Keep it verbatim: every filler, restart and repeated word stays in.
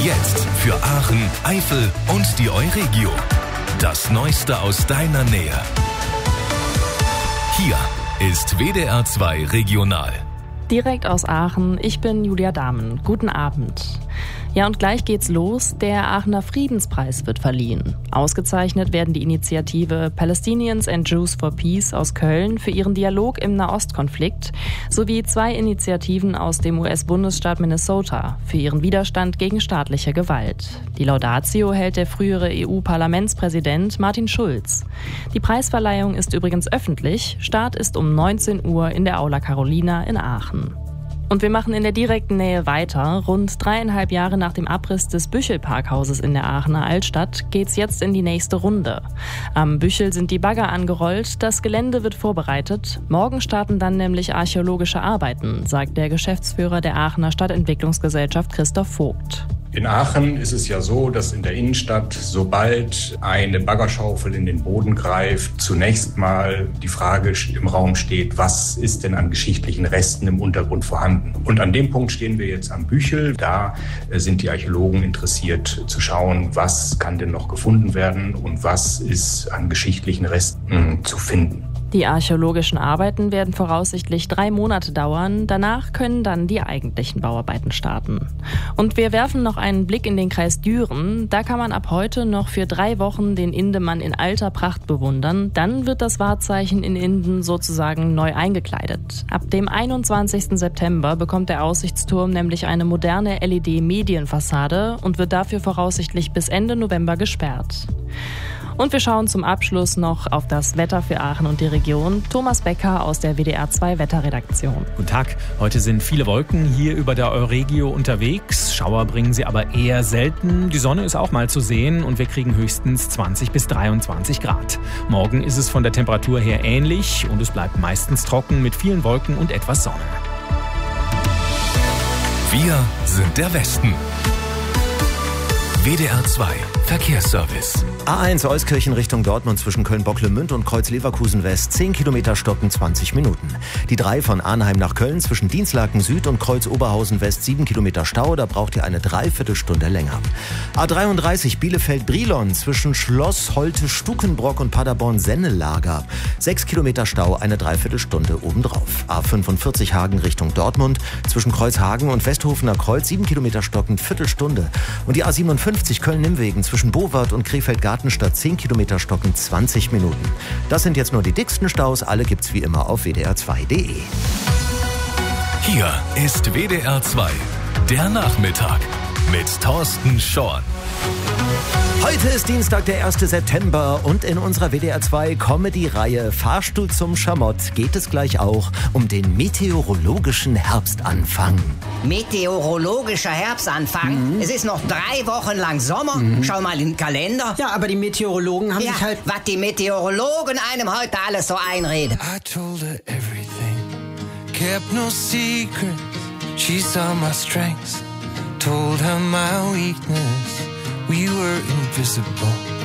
Jetzt für Aachen, Eifel und die Euregio. Das Neueste aus deiner Nähe. Hier ist W D R zwei Regional. Direkt aus Aachen, ich bin Julia Dahmen. Guten Abend. Ja, und gleich geht's los. Der Aachener Friedenspreis wird verliehen. Ausgezeichnet werden die Initiative Palestinians and Jews for Peace aus Köln für ihren Dialog im Nahostkonflikt sowie zwei Initiativen aus dem U S-Bundesstaat Minnesota für ihren Widerstand gegen staatliche Gewalt. Die Laudatio hält der frühere E U-Parlamentspräsident Martin Schulz. Die Preisverleihung ist übrigens öffentlich. Start ist um neunzehn Uhr in der Aula Carolina in Aachen. Und wir machen in der direkten Nähe weiter. Rund dreieinhalb Jahre nach dem Abriss des Büchel-Parkhauses in der Aachener Altstadt geht's jetzt in die nächste Runde. Am Büchel sind die Bagger angerollt, das Gelände wird vorbereitet. Morgen starten dann nämlich archäologische Arbeiten, sagt der Geschäftsführer der Aachener Stadtentwicklungsgesellschaft Christoph Vogt. In Aachen ist es ja so, dass in der Innenstadt, sobald eine Baggerschaufel in den Boden greift, zunächst mal die Frage im Raum steht, was ist denn an geschichtlichen Resten im Untergrund vorhanden? Und an dem Punkt stehen wir jetzt am Büchel. Da sind die Archäologen interessiert zu schauen, was kann denn noch gefunden werden und was ist an geschichtlichen Resten zu finden. Die archäologischen Arbeiten werden voraussichtlich drei Monate dauern. Danach können dann die eigentlichen Bauarbeiten starten. Und wir werfen noch einen Blick in den Kreis Düren. Da kann man ab heute noch für drei Wochen den Indemann in alter Pracht bewundern. Dann wird das Wahrzeichen in Inden sozusagen neu eingekleidet. Ab dem einundzwanzigsten September bekommt der Aussichtsturm nämlich eine moderne L E D-Medienfassade und wird dafür voraussichtlich bis Ende November gesperrt. Und wir schauen zum Abschluss noch auf das Wetter für Aachen und die Region. Thomas Becker aus der W D R zwei Wetterredaktion. Guten Tag. Heute sind viele Wolken hier über der Euregio unterwegs. Schauer bringen sie aber eher selten. Die Sonne ist auch mal zu sehen und wir kriegen höchstens zwanzig bis dreiundzwanzig Grad. Morgen ist es von der Temperatur her ähnlich und es bleibt meistens trocken mit vielen Wolken und etwas Sonne. Wir sind der Westen. W D R zwei Verkehrsservice. A eins Euskirchen Richtung Dortmund zwischen Köln-Bocklemünd und Kreuz-Leverkusen West. zehn Kilometer stoppen, zwanzig Minuten. Die drei von Arnheim nach Köln zwischen Dienstlaken Süd und Kreuz-Oberhausen West. sieben Kilometer Stau, da braucht ihr eine Dreiviertelstunde länger. A dreiunddreißig Bielefeld-Brilon zwischen Schloss Holte-Stukenbrock und Paderborn-Sennelager. sechs Kilometer Stau, eine Dreiviertelstunde obendrauf. A fünfundvierzig Hagen Richtung Dortmund zwischen Kreuzhagen und Westhofener Kreuz. sieben Kilometer stocken, Viertelstunde. Und die A siebenundfünfzig Köln-Nimwegen zwischen Bowart und Krefeld-Gartenstadt. zehn Kilometer stocken, zwanzig Minuten. Das sind jetzt nur die dicksten Staus. Alle gibt's wie immer auf w d r zwei punkt d e. Hier ist W D R zwei, der Nachmittag mit Thorsten Schorn. Heute ist Dienstag, der erste September und in unserer W D R zwei Comedy-Reihe Fahrstuhl zum Schamott geht es gleich auch um den meteorologischen Herbstanfang. Meteorologischer Herbstanfang? Mhm. Es ist noch drei Wochen lang Sommer. Mhm. Schau mal in den Kalender. Ja, aber die Meteorologen haben ja, sich halt... was die Meteorologen einem heute alles so einreden. I told her everything, kept no secrets. She saw my strengths, told her my weakness. We were invisible,